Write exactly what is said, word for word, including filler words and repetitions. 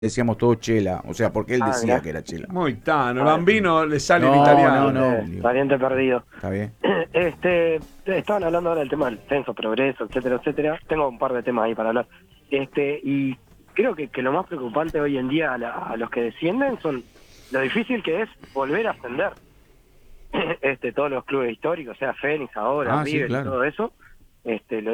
decíamos todo Chela, o sea, porque él Ah, decía mirá. que era Chela. Muy tan, el Ah, bambino le sale en No, italiano. no, no. Pariente, pariente perdido. Está bien. Este, estaban hablando ahora del tema del censo, progreso, etcétera, etcétera. Tengo un par de temas ahí para hablar. Este, y creo que, que lo más preocupante hoy en día a, la- a los que descienden son lo difícil que es volver a ascender. Este, todos los clubes históricos, sea Fénix ahora, Ah, sí, River y claro. todo eso, este, lo